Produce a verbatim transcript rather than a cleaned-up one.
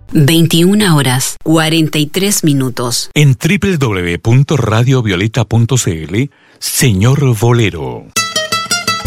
veintiuna horas, cuarenta y tres minutos. En doble u doble u doble u punto radio violeta punto c l, Señor Bolero.